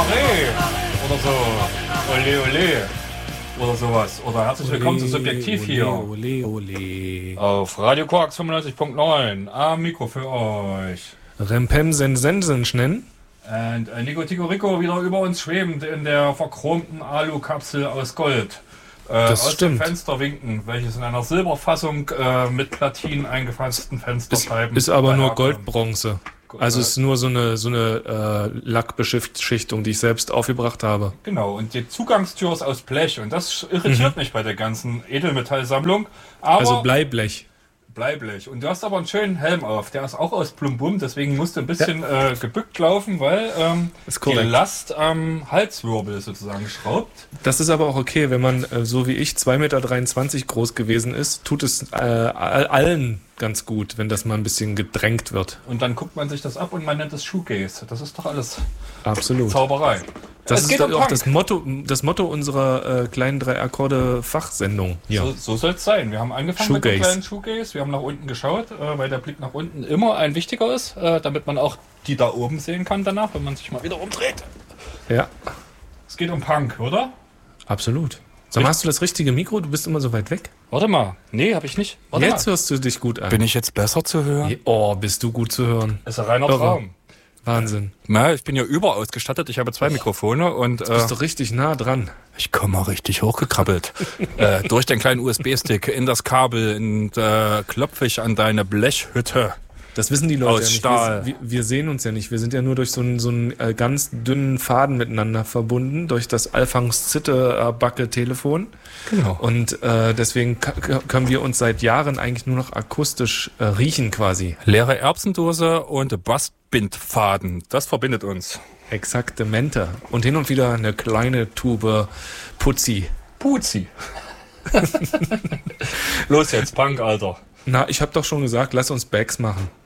Cabaret oder so. Ole, ole. Oder sowas. Oder herzlich willkommen zu Subjektiv hier. Ole, ole. Auf Radio Quarks 95.9. Am Mikro für euch. Rempem Sensen nennen. Und Nico Tico Rico wieder über uns schwebend in der verchromten Alukapsel aus Gold. Das aus stimmt. dem Fenster winken, welches in einer Silberfassung mit Platinen eingefassten Fensterscheiben. Ist aber nur beherbergt. Goldbronze. Also es ist nur so eine Lackbeschichtung, die ich selbst aufgebracht habe. Genau, und die Zugangstür ist aus Blech und das irritiert mich bei der ganzen Edelmetallsammlung. Aber Also Bleiblech. Bleiblech. Und du hast aber einen schönen Helm auf, der ist auch aus Plumbum, deswegen musst du ein bisschen gebückt laufen, weil Ist die korrekt. Last am Halswirbel sozusagen schraubt. Das ist aber auch okay, wenn man so wie ich 2,23 Meter groß gewesen ist, tut es allen ganz gut, wenn das mal ein bisschen gedrängt wird. Und dann guckt man sich das ab und man nennt es Shoegaze. Das ist doch alles Absolut. Zauberei. Das Es ist geht doch um auch Punk. das Motto unserer kleinen 3-Akkorde-Fachsendung. Ja. So soll es sein. Wir haben angefangen mit dem Shoegaze. kleinen Shoegaze. Wir haben nach unten geschaut, weil der Blick nach unten immer ein wichtiger ist, damit man auch die da oben sehen kann danach, wenn man sich mal wieder umdreht. Ja, Es geht um Punk, oder? absolut. Sag mal, hast du das richtige Mikro? Du bist immer so weit weg. Warte mal. Nee, habe ich nicht. Warte Jetzt mal. hörst du dich gut an. Bin ich jetzt besser zu hören? Oh, bist du gut zu hören. Ist ein reiner Irre. Traum. Wahnsinn. Na, ich bin ja überausgestattet. Ich habe 2 Mikrofone und Du bist doch richtig nah dran. ich komme mal richtig hochgekrabbelt. Durch den kleinen USB-Stick in das Kabel und klopfe ich an deine Blechhütte. Das wissen die Leute Aus ja nicht. Stahl. Wir sehen uns ja nicht. Wir sind ja nur durch so einen ganz dünnen Faden miteinander verbunden, durch das Alphonse Zitte-Backe-Telefon. Genau. Und deswegen können wir uns seit Jahren eigentlich nur noch akustisch riechen quasi. Leere Erbsendose und Bassbindfaden. Das verbindet uns. Exaktamente. Und hin und wieder eine kleine Tube Putzi. Puzi. Los jetzt, Punk, Alter. Na, ich habe doch schon gesagt, lass uns Bags machen.